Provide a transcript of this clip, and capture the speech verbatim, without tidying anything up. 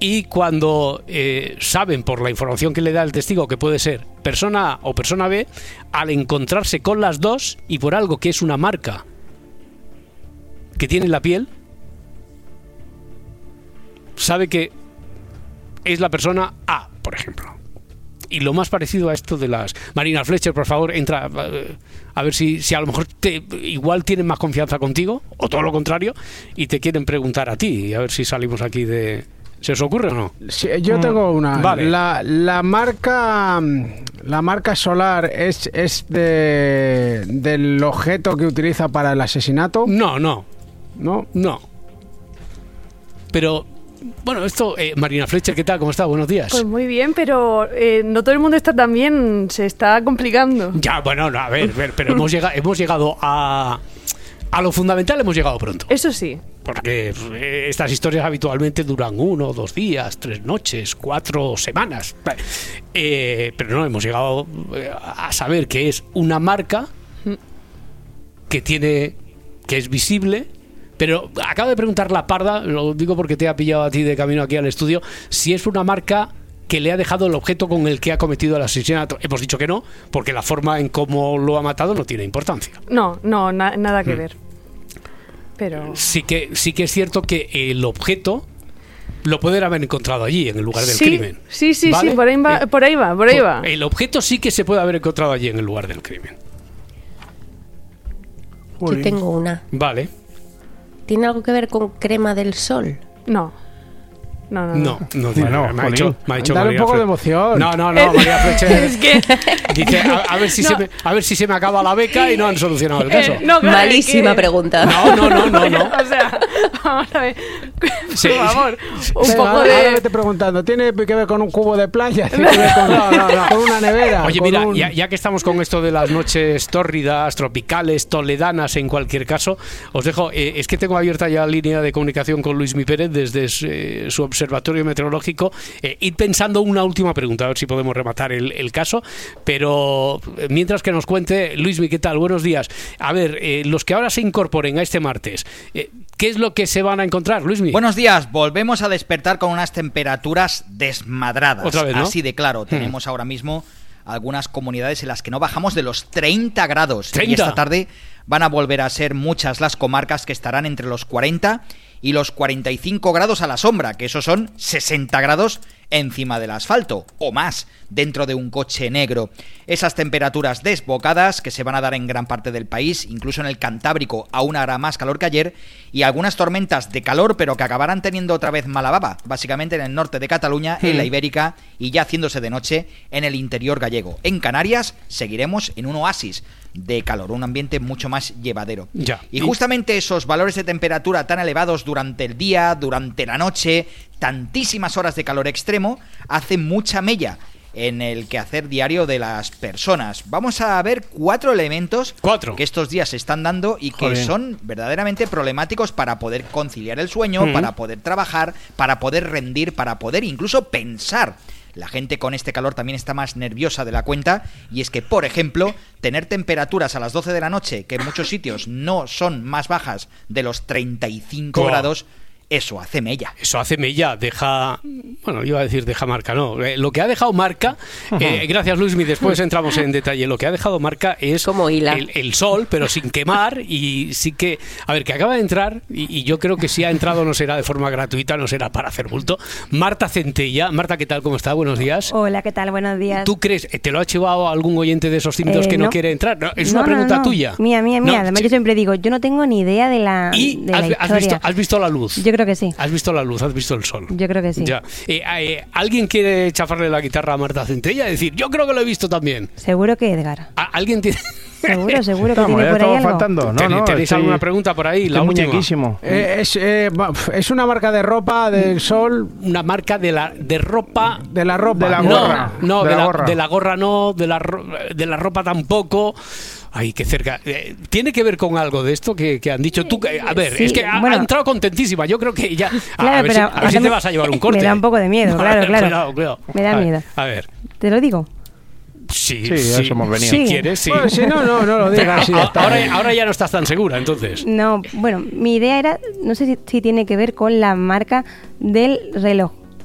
y cuando eh, saben por la información que le da el testigo que puede ser persona A o persona B, al encontrarse con las dos y por algo que es una marca que tiene en la piel, sabe que es la persona A, por ejemplo. Y lo más parecido a esto de las... Marina Fletcher, por favor, entra a ver si, si a lo mejor te, igual tienen más confianza contigo, o todo lo contrario, y te quieren preguntar a ti, y a ver si salimos aquí de... ¿Se os ocurre o no? Sí, yo tengo una. Vale. La, la marca la marca solar es, es de, del objeto que utiliza para el asesinato. No, no. ¿No? No. Pero... Bueno, esto, eh, Marina Fletcher, ¿qué tal? ¿Cómo está? Buenos días. Pues muy bien, pero eh, no todo el mundo está tan bien, se está complicando. Ya, bueno, no, a ver, ver pero hemos llegado, hemos llegado a, a lo fundamental, hemos llegado pronto. Eso sí. Porque eh, estas historias habitualmente duran uno, dos días, tres noches, cuatro semanas. Eh, pero no, hemos llegado a saber que es una marca que tiene, que es visible. Pero acabo de preguntar la Parda, lo digo porque te ha pillado a ti de camino aquí al estudio, si es una marca que le ha dejado el objeto con el que ha cometido el asesinato. Hemos dicho que no, porque la forma en cómo lo ha matado no tiene importancia. No, no, na- nada que Mm. ver. Pero... Sí que, sí que es cierto que el objeto lo pueden haber encontrado allí, en el lugar del sí, crimen. Sí, sí, ¿Vale? sí, por ahí va, Eh, por ahí va, por ahí va. El objeto sí que se puede haber encontrado allí, en el lugar del crimen. Yo tengo una. Vale. ¿Tiene algo que ver con crema del sol? No. No, no, no. No, no, Bueno, me ha dicho, me ha dicho dale un María poco Fle- de emoción. No, no, no, María Fletcher. Es que... Dice, a, a ver si No. se me, a ver si se me acaba la beca y no han solucionado el caso. Eh, no, claro, Malísima es que- pregunta. No, no, no, no, no. O sea, vamos a ver. Sí, Por favor, sí. un Venga, poco ahora me de... estoy preguntando, ¿tiene que ver con un cubo de playa? ¿Tiene que ver con, No, no, no. con una nevera? Oye, con mira, un- ya, ya que estamos con esto de las noches tórridas, tropicales, toledanas, en cualquier caso, os dejo, eh, es que tengo abierta ya la línea de comunicación con Luismi Pérez desde eh, su observatorio meteorológico. Eh, id pensando una última pregunta, a ver si podemos rematar el, el caso, pero eh, mientras que nos cuente, Luismi, ¿qué tal? Buenos días. A ver, eh, los que ahora se incorporen a este martes, eh, ¿qué es lo que se van a encontrar, Luismi? Buenos días, volvemos a despertar con unas temperaturas desmadradas. Otra vez, ¿no? Así de claro, tenemos ahora mismo algunas comunidades en las que no bajamos de los treinta grados. ¿treinta? Y esta tarde van a volver a ser muchas las comarcas que estarán entre los cuarenta y los cuarenta y cinco grados a la sombra, que esos son sesenta grados encima del asfalto, o más, dentro de un coche negro. Esas temperaturas desbocadas que se van a dar en gran parte del país, incluso en el Cantábrico aún hará más calor que ayer, y algunas tormentas de calor, pero que acabarán teniendo otra vez mala baba, básicamente en el norte de Cataluña, en la Ibérica, y ya haciéndose de noche en el interior gallego. En Canarias seguiremos en un oasis de calor, un ambiente mucho más llevadero. Ya. Y justamente esos valores de temperatura tan elevados durante el día, durante la noche, tantísimas horas de calor extremo, hacen mucha mella en el quehacer diario de las personas. Vamos a ver cuatro elementos Cuatro. que estos días se están dando y que Joder. son verdaderamente problemáticos para poder conciliar el sueño, Mm. para poder trabajar, para poder rendir, para poder incluso pensar. La gente con este calor también está más nerviosa de la cuenta, y es que, por ejemplo, tener temperaturas a las doce de la noche que en muchos sitios no son más bajas de los treinta y cinco Buah. grados, eso hace mella. Eso hace mella, deja... Bueno, iba a decir deja marca, no. Eh, lo que ha dejado marca... Eh, gracias, Luismi, después entramos en detalle. Lo que ha dejado marca es... Como hila. El, el sol, pero sin quemar, y sí que... A ver, que acaba de entrar, y, y yo creo que si ha entrado no será de forma gratuita, no será para hacer bulto. Marta Centella. Marta, ¿qué tal? ¿Cómo está? Buenos días. Hola, ¿qué tal? Buenos días. ¿Tú crees? ¿Te lo ha chivado algún oyente de esos tímidos Eh, que no, no. quiere entrar? No, es No, una no, pregunta no. tuya. Mía, mía, mía. No, Además, sí. yo siempre digo, yo no tengo ni idea de la, ¿Y de la has, has historia. visto, has visto la luz? Yo creo que sí. ¿Has visto la luz? ¿Has visto el sol? Yo creo que sí. Ya. Eh, eh, ¿Alguien quiere chafarle la guitarra a Marta Centella? Decir, yo creo que lo he visto también. Seguro que Edgar. ¿A- ¿Alguien tiene, Seguro, seguro que Estamos, tiene ya por ahí estamos algo. faltando. No, ¿Tenéis- no, ¿Tenéis estoy- alguna pregunta por ahí? La estoy última. muñequísimo. Eh, es, eh, va, es una marca de ropa del sol, Una marca de la de ropa. de la ropa. De la no, gorra. no, De de, la la, gorra. de la gorra no, de la, ro- de la ropa tampoco. Ay, qué cerca. Eh, ¿Tiene que ver con algo de esto que, que han dicho tú? Que- a ver, Sí, es que ha, bueno. ha entrado contentísima. Yo creo que ya. A, Claro, a ver, si, pero a ver ahora si te me- vas a llevar un me corte. da un poco de miedo, claro, claro. Cuidado, cuidado. Me da A ver, miedo. A ver. ¿Te lo digo? Sí, Sí, sí, eso hemos venido. Si Sí. quieres, sí. Bueno, si no, no, no lo digas. sí, ya está. ahora, ahora ya no estás tan segura, entonces. No, bueno, mi idea era, no sé si, si tiene que ver con la marca del reloj.